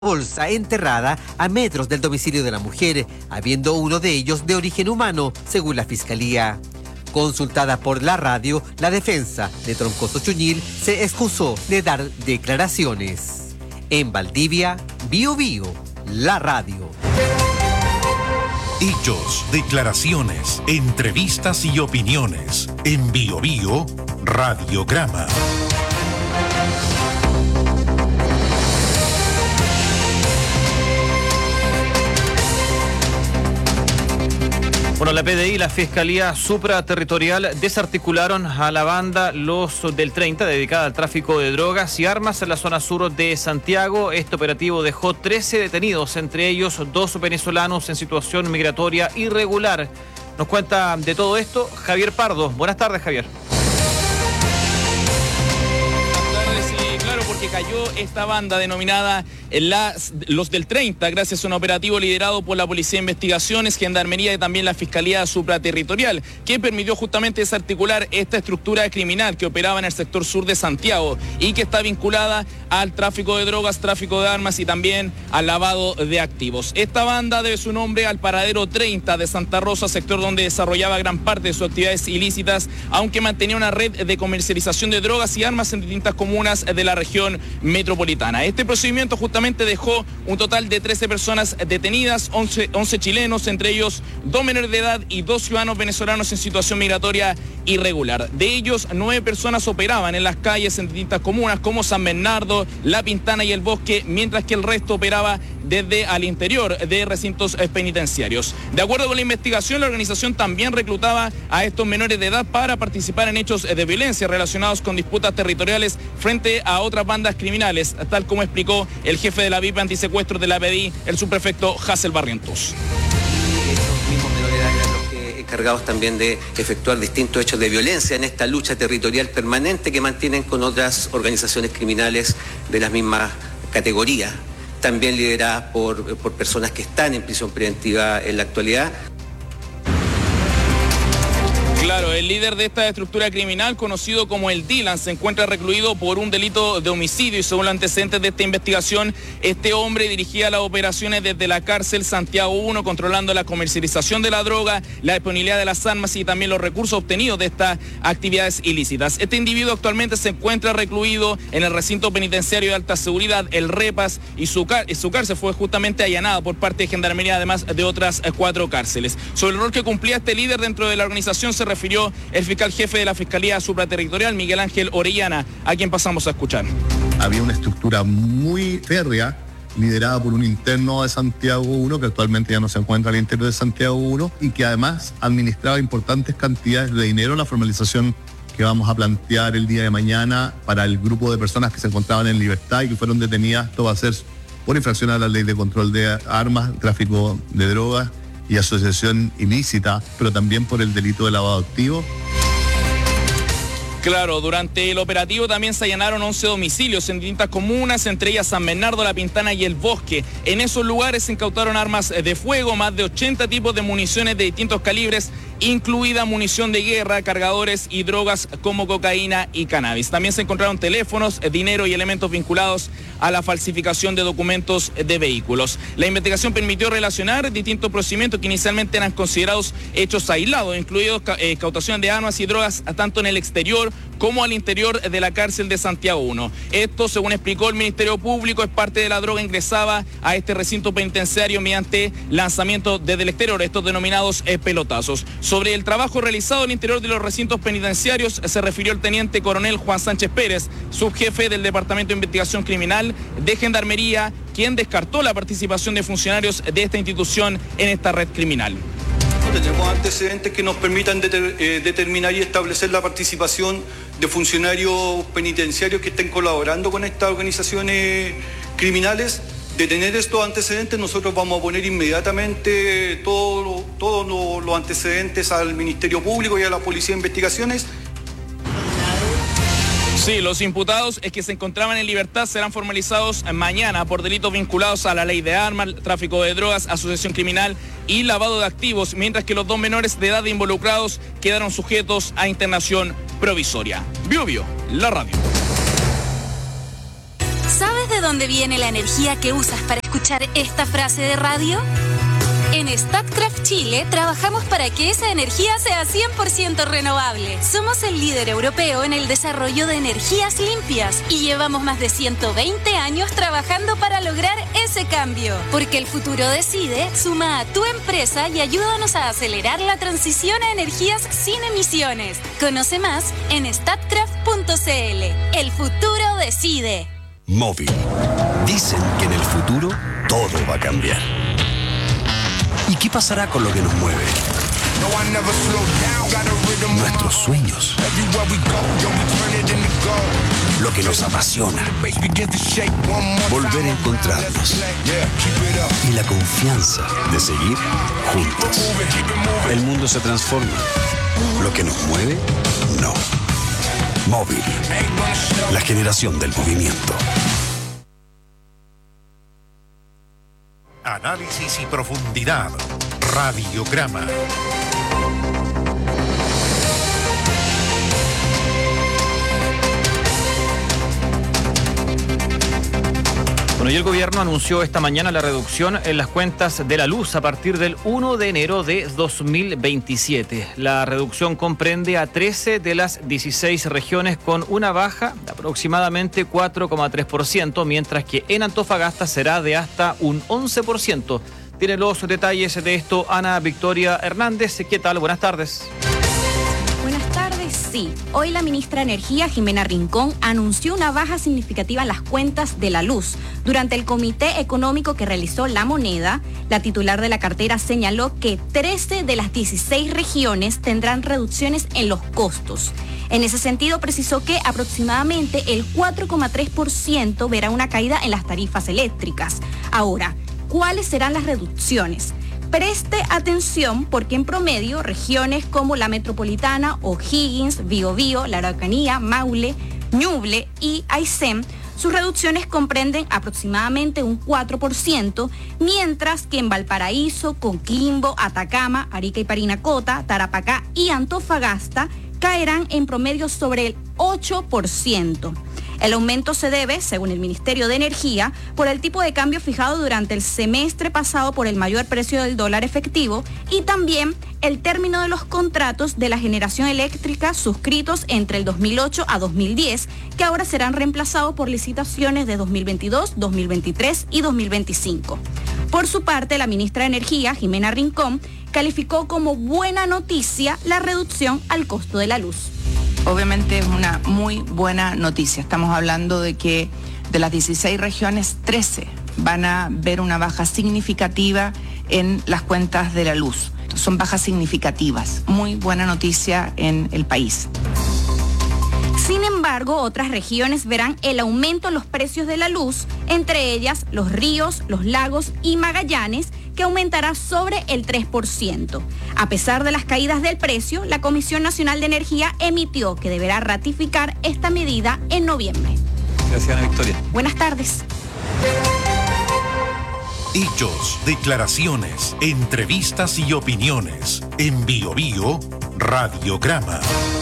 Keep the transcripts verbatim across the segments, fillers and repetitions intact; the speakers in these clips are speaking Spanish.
bolsa enterrada a metros del domicilio de la mujer, habiendo uno de ellos de origen humano, según la Fiscalía. Consultada por la radio, la defensa de Troncoso Chuñil se excusó de dar declaraciones. En Valdivia, Bío Bío, la radio. Hechos, declaraciones, entrevistas y opiniones. En Bío Bío, Radiograma. Bueno, la P D I y la Fiscalía Supraterritorial desarticularon a la banda Los del treinta, dedicada al tráfico de drogas y armas en la zona sur de Santiago. Este operativo dejó trece detenidos, entre ellos dos venezolanos en situación migratoria irregular. Nos cuenta de todo esto Javier Pardo. Buenas tardes, Javier. Que cayó esta banda denominada las, Los del treinta, gracias a un operativo liderado por la Policía de Investigaciones, Gendarmería y también la Fiscalía Supraterritorial, que permitió justamente desarticular esta estructura criminal que operaba en el sector sur de Santiago y que está vinculada al tráfico de drogas, tráfico de armas y también al lavado de activos. Esta banda debe su nombre al paradero treinta de Santa Rosa, sector donde desarrollaba gran parte de sus actividades ilícitas, aunque mantenía una red de comercialización de drogas y armas en distintas comunas de la región metropolitana. Este procedimiento justamente dejó un total de trece personas detenidas, once, once chilenos, entre ellos dos menores de edad y dos ciudadanos venezolanos en situación migratoria irregular. De ellos, nueve personas operaban en las calles en distintas comunas como San Bernardo, La Pintana y El Bosque, mientras que el resto operaba desde al interior de recintos penitenciarios. De acuerdo con la investigación, la organización también reclutaba a estos menores de edad para participar en hechos de violencia relacionados con disputas territoriales frente a otras bandas criminales, tal como explicó el jefe de la V I P antisecuestros de la P D I, el subprefecto Hassel Barrientos. Estos mismos menores de edad eran los que encargados también de efectuar distintos hechos de violencia en esta lucha territorial permanente que mantienen con otras organizaciones criminales de las mismas categorías, también lideradas por, por personas que están en prisión preventiva en la actualidad. Claro, el líder de esta estructura criminal, conocido como el Dylan, se encuentra recluido por un delito de homicidio y según los antecedentes de esta investigación, este hombre dirigía las operaciones desde la cárcel Santiago uno, controlando la comercialización de la droga, la disponibilidad de las armas y también los recursos obtenidos de estas actividades ilícitas. Este individuo actualmente se encuentra recluido en el recinto penitenciario de alta seguridad, el Repas, y su, y su cárcel fue justamente allanada por parte de Gendarmería, además de otras cuatro cárceles. Sobre el rol que cumplía este líder dentro de la organización se refirió el fiscal jefe de la Fiscalía Supraterritorial, Miguel Ángel Orellana, a quien pasamos a escuchar. Había una estructura muy férrea, liderada por un interno de Santiago uno, que actualmente ya no se encuentra al interior de Santiago uno, y que además administraba importantes cantidades de dinero. La formalización que vamos a plantear el día de mañana para el grupo de personas que se encontraban en libertad y que fueron detenidas, esto va a ser por infracción a la ley de control de armas, tráfico de drogas y asociación ilícita, pero también por el delito de lavado de activos. Claro, durante el operativo también se allanaron once domicilios en distintas comunas, entre ellas San Bernardo, La Pintana y El Bosque. En esos lugares se incautaron armas de fuego, más de ochenta tipos de municiones de distintos calibres, incluida munición de guerra, cargadores y drogas como cocaína y cannabis. También se encontraron teléfonos, dinero y elementos vinculados a la falsificación de documentos de vehículos. La investigación permitió relacionar distintos procedimientos que inicialmente eran considerados hechos aislados, incluidos eh, cautación de armas y drogas tanto en el exterior como al interior de la cárcel de Santiago uno. Esto, según explicó el Ministerio Público, es parte de la droga ingresada a este recinto penitenciario mediante lanzamiento desde el exterior, estos denominados eh, pelotazos. Sobre el trabajo realizado al interior de los recintos penitenciarios se refirió el teniente coronel Juan Sánchez Pérez, subjefe del Departamento de Investigación Criminal de Gendarmería, quien descartó la participación de funcionarios de esta institución en esta red criminal. Tenemos antecedentes que nos permitan deter, eh, determinar y establecer la participación de funcionarios penitenciarios que estén colaborando con estas organizaciones criminales. De tener estos antecedentes, nosotros vamos a poner inmediatamente todos todo lo, los antecedentes al Ministerio Público y a la Policía de Investigaciones. Sí, los imputados es que se encontraban en libertad serán formalizados mañana por delitos vinculados a la ley de armas, tráfico de drogas, asociación criminal y lavado de activos, mientras que los dos menores de edad involucrados quedaron sujetos a internación provisoria. Bío Bío, la radio. ¿Sabes de de dónde viene la energía que usas para escuchar esta frase de radio? En Statkraft Chile trabajamos para que esa energía sea cien por ciento renovable. Somos el líder europeo en el desarrollo de energías limpias y llevamos más de ciento veinte años trabajando para lograr ese cambio. Porque el futuro decide, suma a tu empresa y ayúdanos a acelerar la transición a energías sin emisiones. Conoce más en statkraft punto c l. El futuro decide. Móvil. Dicen que en el futuro todo va a cambiar. ¿Y qué pasará con lo que nos mueve? Nuestros sueños. Lo que nos apasiona. Volver a encontrarnos. Y la confianza de seguir juntos. El mundo se transforma. Lo que nos mueve, no. Móvil. La generación del movimiento. Análisis y profundidad. Radiograma. Bueno, y el gobierno anunció esta mañana la reducción en las cuentas de la luz a partir del primero de enero de dos mil veintisiete. La reducción comprende a trece de las dieciséis regiones con una baja de aproximadamente cuatro coma tres por ciento, mientras que en Antofagasta será de hasta un once por ciento. Tiene los detalles de esto Ana Victoria Hernández. ¿Qué tal? Buenas tardes. Buenas tardes, sí. Hoy la ministra de Energía, Jimena Rincón, anunció una baja significativa en las cuentas de la luz. Durante el comité económico que realizó La Moneda, la titular de la cartera señaló que trece de las dieciséis regiones tendrán reducciones en los costos. En ese sentido, precisó que aproximadamente el cuatro coma tres por ciento verá una caída en las tarifas eléctricas. Ahora, ¿cuáles serán las reducciones? Preste atención porque en promedio regiones como la Metropolitana, O'Higgins, Biobío, La Araucanía, Maule, Ñuble y Aysén, sus reducciones comprenden aproximadamente un cuatro por ciento, mientras que en Valparaíso, Coquimbo, Atacama, Arica y Parinacota, Tarapacá y Antofagasta caerán en promedio sobre el ocho por ciento. El aumento se debe, según el Ministerio de Energía, por el tipo de cambio fijado durante el semestre pasado por el mayor precio del dólar efectivo y también el término de los contratos de la generación eléctrica suscritos entre el dos mil ocho a dos mil diez, que ahora serán reemplazados por licitaciones de dos mil veintidós, dos mil veintitrés y dos mil veinticinco. Por su parte, la ministra de Energía, Jimena Rincón, calificó como buena noticia la reducción al costo de la luz. Obviamente es una muy buena noticia. Estamos hablando de que de las dieciséis regiones, trece van a ver una baja significativa en las cuentas de la luz. Son bajas significativas. Muy buena noticia en el país. Sin embargo, otras regiones verán el aumento en los precios de la luz, entre ellas Los Ríos, Los Lagos y Magallanes, que aumentará sobre el tres por ciento. A pesar de las caídas del precio, la Comisión Nacional de Energía emitió que deberá ratificar esta medida en noviembre. Gracias, Ana Victoria. Buenas tardes. Hechos, declaraciones, entrevistas y opiniones. En Bio Bio, Radiograma.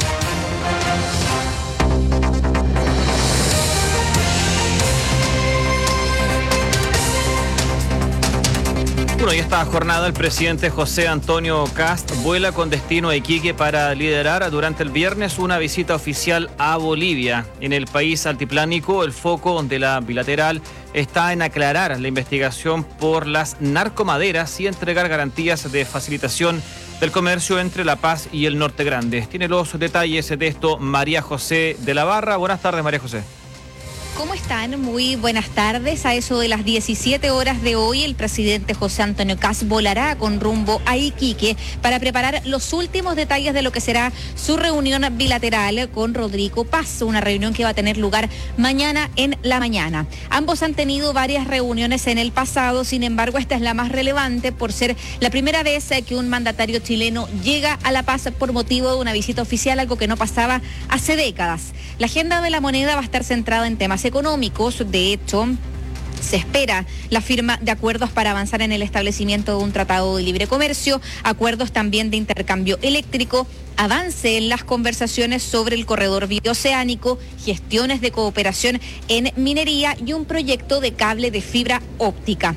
Bueno, y esta jornada el presidente José Antonio Kast vuela con destino a Iquique para liderar durante el viernes una visita oficial a Bolivia. En el país altiplánico, el foco de la bilateral está en aclarar la investigación por las narcomaderas y entregar garantías de facilitación del comercio entre La Paz y el Norte Grande. Tiene los detalles de esto María José de la Barra. Buenas tardes, María José. ¿Cómo están? Muy buenas tardes. A eso de las diecisiete horas de hoy, el presidente José Antonio Kast volará con rumbo a Iquique para preparar los últimos detalles de lo que será su reunión bilateral con Rodrigo Paz, una reunión que va a tener lugar mañana en la mañana. Ambos han tenido varias reuniones en el pasado, sin embargo, esta es la más relevante por ser la primera vez que un mandatario chileno llega a La Paz por motivo de una visita oficial, algo que no pasaba hace décadas. La agenda de La Moneda va a estar centrada en temas económicos. De hecho, Se espera la firma de acuerdos para avanzar en el establecimiento de un tratado de libre comercio, acuerdos también de intercambio eléctrico, avance en las conversaciones sobre el corredor bioceánico, gestiones de cooperación en minería y un proyecto de cable de fibra óptica.